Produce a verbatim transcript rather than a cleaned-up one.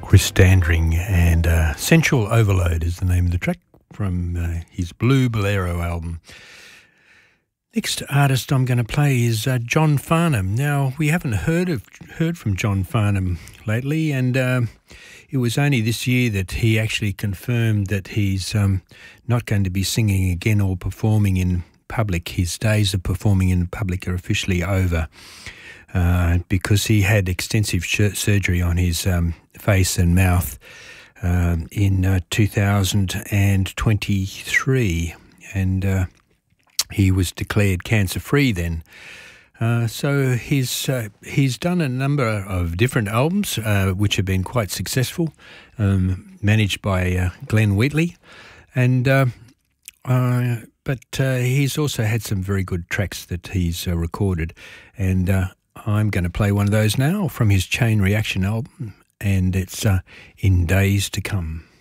Chris Dandring, and uh, Sensual Overload is the name of the track from uh, his Blue Bolero album. Next artist I'm going to play is uh, John Farnham. Now, we haven't heard of heard from John Farnham lately, and uh, it was only this year that he actually confirmed that he's um, not going to be singing again or performing in public. His days of performing in public are officially over. Uh, because he had extensive surgery on his um, face and mouth um, in uh, two thousand twenty-three, and uh, he was declared cancer-free then. Uh, so he's uh, he's done a number of different albums uh, which have been quite successful, um, managed by uh, Glenn Wheatley, and uh, uh, but uh, he's also had some very good tracks that he's uh, recorded, and uh, I'm going to play one of those now from his Chain Reaction album, and it's uh, In Days to Come.